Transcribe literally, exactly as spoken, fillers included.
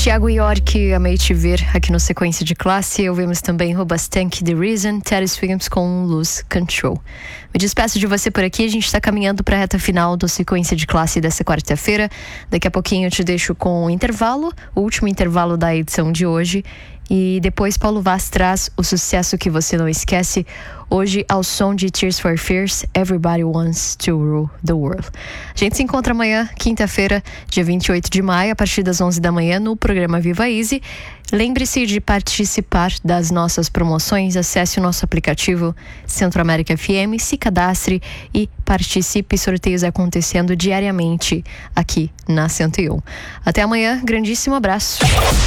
Thiago York, Amei Te Ver, aqui no Sequência de Classe. Ouvimos também Rubastank, The Reason, Teddy Swiggins com Lose Control. Me despeço de você por aqui, a gente está caminhando para a reta final do Sequência de Classe dessa quarta-feira. Daqui a pouquinho eu te deixo com o intervalo, o último intervalo da edição de hoje. E depois Paulo Vaz traz o sucesso que você não esquece, hoje ao som de Tears for Fears, Everybody Wants to Rule the World. A gente se encontra amanhã, quinta-feira, dia vinte e oito de maio, a partir das onze da manhã, no programa Viva Easy. Lembre-se de participar das nossas promoções, acesse o nosso aplicativo Centro América F M, se cadastre e participe, sorteios acontecendo diariamente aqui na cento e um. Até amanhã, grandíssimo abraço.